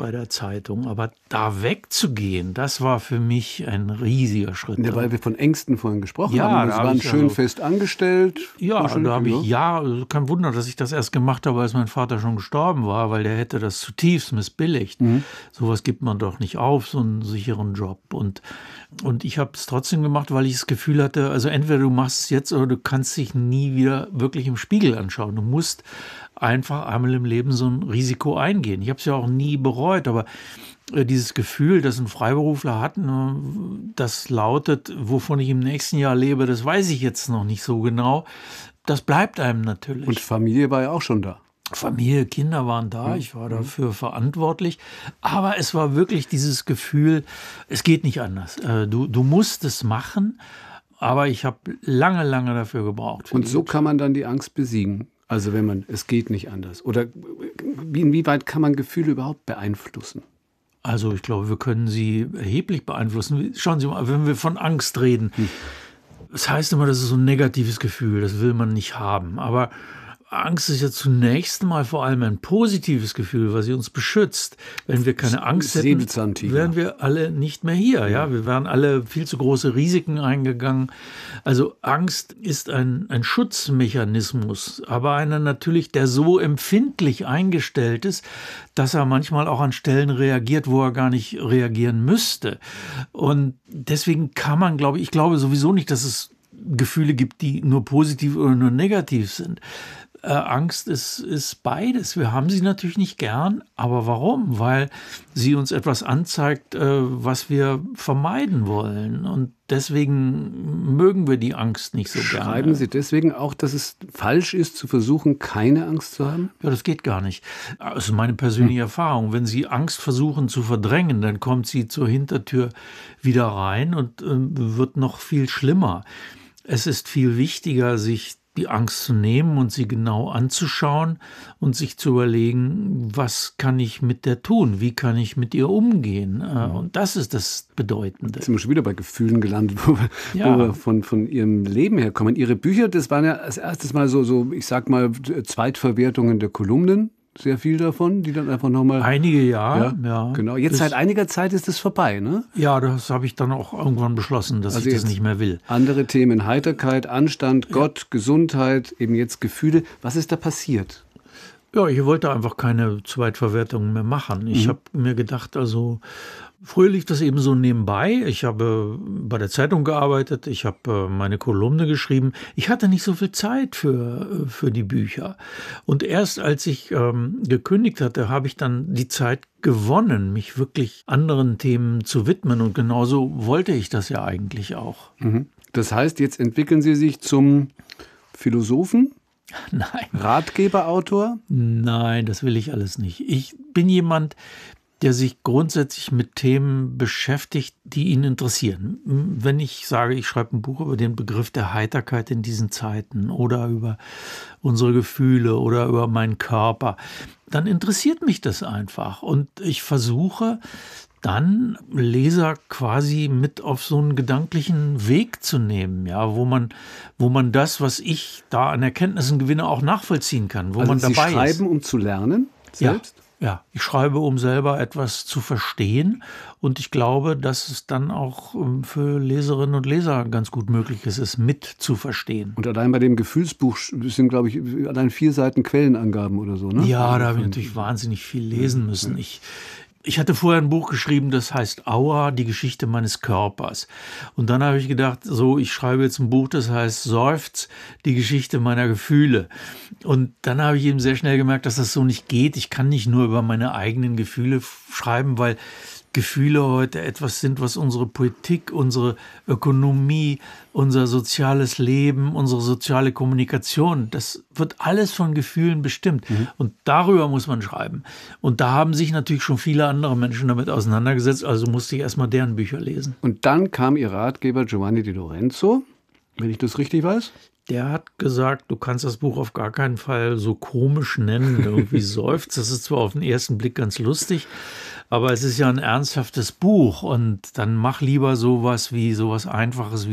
bei der Zeitung. Aber da wegzugehen, das war für mich ein riesiger Schritt. Ja, weil wir von Ängsten vorhin gesprochen Ja, haben. Sie da waren hab ich schön also- fest angestellt. Ja, da habe ich, ja. also kein Wunder, dass ich das erst gemacht habe, als mein Vater schon gestorben war, weil der hätte das zutiefst missbilligt. Sowas gibt man doch nicht auf, so einen sicheren Job. Und ich habe es trotzdem gemacht, weil ich das Gefühl hatte, also entweder du machst es jetzt oder du kannst dich nie wieder wirklich im Spiegel anschauen. Du musst einfach einmal im Leben so ein Risiko eingehen. Ich habe es ja auch nie bereut, aber dieses Gefühl, das ein Freiberufler hat, das lautet, wovon ich im nächsten Jahr lebe, das weiß ich jetzt noch nicht so genau. Das bleibt einem natürlich. Und Familie war ja auch schon da. Familie, Kinder waren da, ich war dafür verantwortlich, aber es war wirklich dieses Gefühl, es geht nicht anders. Du musst es machen, aber ich habe lange, lange dafür gebraucht. Und so kann man dann die Angst besiegen. Also es geht nicht anders. Oder inwieweit kann man Gefühle überhaupt beeinflussen? Also ich glaube, wir können sie erheblich beeinflussen. Schauen Sie mal, wenn wir von Angst reden, das heißt immer, das ist so ein negatives Gefühl, das will man nicht haben, aber Angst ist ja zunächst mal vor allem ein positives Gefühl, was sie uns beschützt. Wenn wir keine Angst hätten, wären wir alle nicht mehr hier. Ja? Wir wären alle viel zu große Risiken eingegangen. Also Angst ist ein Schutzmechanismus, aber einer natürlich, der so empfindlich eingestellt ist, dass er manchmal auch an Stellen reagiert, wo er gar nicht reagieren müsste. Und deswegen kann man, ich glaube sowieso nicht, dass es Gefühle gibt, die nur positiv oder nur negativ sind. Angst ist beides. Wir haben sie natürlich nicht gern, aber warum? Weil sie uns etwas anzeigt, was wir vermeiden wollen. Und deswegen mögen wir die Angst nicht so gerne. Schreiben Sie deswegen auch, dass es falsch ist, zu versuchen, keine Angst zu haben? Ja, das geht gar nicht. Das ist meine persönliche Erfahrung. Wenn Sie Angst versuchen zu verdrängen, dann kommt sie zur Hintertür wieder rein und wird noch viel schlimmer. Es ist viel wichtiger, sich die Angst zu nehmen und sie genau anzuschauen und sich zu überlegen, was kann ich mit der tun? Wie kann ich mit ihr umgehen? Und das ist das Bedeutende. Jetzt sind wir schon wieder bei Gefühlen gelandet, wo wir von Ihrem Leben herkommen. Ihre Bücher, das waren ja als erstes mal so, ich sag mal, Zweitverwertungen der Kolumnen. Sehr viel davon, die dann einfach nochmal... Einige, ja. Genau. Jetzt seit einiger Zeit ist das vorbei, ne? Ja, das habe ich dann auch irgendwann beschlossen, dass ich das nicht mehr will. Andere Themen, Heiterkeit, Anstand, Gott, Gesundheit, eben jetzt Gefühle. Was ist da passiert? Ja, ich wollte einfach keine Zweitverwertungen mehr machen. Ich habe mir gedacht, früher lief das eben so nebenbei. Ich habe bei der Zeitung gearbeitet, ich habe meine Kolumne geschrieben. Ich hatte nicht so viel Zeit für die Bücher. Und erst als ich gekündigt hatte, habe ich dann die Zeit gewonnen, mich wirklich anderen Themen zu widmen. Und genauso wollte ich das ja eigentlich auch. Das heißt, jetzt entwickeln Sie sich zum Philosophen? Nein. Ratgeberautor? Nein, das will ich alles nicht. Ich bin jemand, der sich grundsätzlich mit Themen beschäftigt, die ihn interessieren. Wenn ich sage, ich schreibe ein Buch über den Begriff der Heiterkeit in diesen Zeiten oder über unsere Gefühle oder über meinen Körper, dann interessiert mich das einfach. Und ich versuche dann Leser quasi mit auf so einen gedanklichen Weg zu nehmen, ja, wo man das, was ich da an Erkenntnissen gewinne, auch nachvollziehen kann, wo man dabei ist. Sie schreiben, um zu lernen selbst? Ja, ich schreibe, um selber etwas zu verstehen, und ich glaube, dass es dann auch für Leserinnen und Leser ganz gut möglich ist, es mit zu verstehen. Und allein bei dem Gefühlsbuch sind, glaube ich, allein 4 Seiten Quellenangaben oder so, ne? Ja, da habe ich natürlich wahnsinnig viel lesen müssen. Ich hatte vorher ein Buch geschrieben, das heißt Aua, die Geschichte meines Körpers. Und dann habe ich gedacht, ich schreibe jetzt ein Buch, das heißt Seufz, die Geschichte meiner Gefühle. Und dann habe ich eben sehr schnell gemerkt, dass das so nicht geht. Ich kann nicht nur über meine eigenen Gefühle schreiben, weil Gefühle heute etwas sind, was unsere Politik, unsere Ökonomie, unser soziales Leben, unsere soziale Kommunikation, das wird alles von Gefühlen bestimmt. Und darüber muss man schreiben. Und da haben sich natürlich schon viele andere Menschen damit auseinandergesetzt, also musste ich erstmal deren Bücher lesen. Und dann kam Ihr Ratgeber Giovanni Di Lorenzo, wenn ich das richtig weiß? Der hat gesagt, du kannst das Buch auf gar keinen Fall so komisch nennen, irgendwie Seufz. Das ist zwar auf den ersten Blick ganz lustig, aber es ist ja ein ernsthaftes Buch, und dann mach lieber sowas Einfaches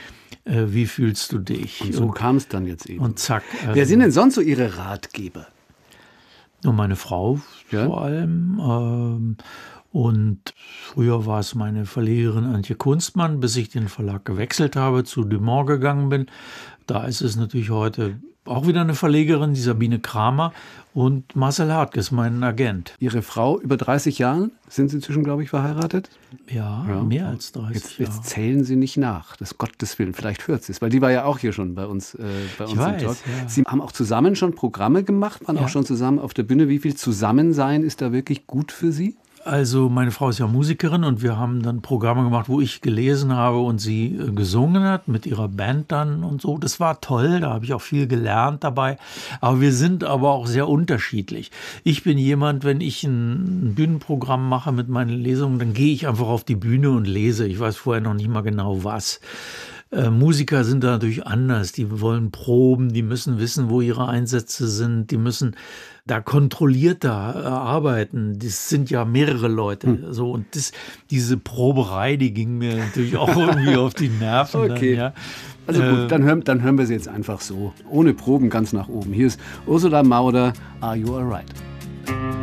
wie fühlst du dich? Und so kam es dann jetzt eben. Und zack. Wer sind denn sonst so Ihre Ratgeber? Nur meine Frau vor allem. Und früher war es meine Verlegerin Antje Kunstmann, bis ich den Verlag gewechselt habe, zu Dumont gegangen bin. Da ist es natürlich heute auch wieder eine Verlegerin, die Sabine Kramer, und Marcel Hartges, mein Agent. Ihre Frau über 30 Jahren, sind Sie inzwischen, glaube ich, verheiratet? Ja, mehr als 30 Jahre. Jetzt zählen Sie nicht nach, des Gottes Willen, vielleicht hört sie es, weil die war ja auch hier schon bei uns im Talk. Ja. Sie haben auch zusammen schon Programme gemacht, waren auch schon zusammen auf der Bühne. Wie viel Zusammensein ist da wirklich gut für Sie? Also meine Frau ist ja Musikerin und wir haben dann Programme gemacht, wo ich gelesen habe und sie gesungen hat mit ihrer Band dann und so. Das war toll, da habe ich auch viel gelernt dabei. Aber wir sind aber auch sehr unterschiedlich. Ich bin jemand, wenn ich ein Bühnenprogramm mache mit meinen Lesungen, dann gehe ich einfach auf die Bühne und lese. Ich weiß vorher noch nicht mal genau was. Musiker sind da natürlich anders. Die wollen proben, die müssen wissen, wo ihre Einsätze sind, die müssen da kontrollierter arbeiten. Das sind ja mehrere Leute. So, und diese Proberei, die ging mir natürlich auch irgendwie auf die Nerven. Okay. Dann, ja. Also gut, dann hören wir sie jetzt einfach so. Ohne Proben ganz nach oben. Hier ist Ursula Mauder, Are You Alright?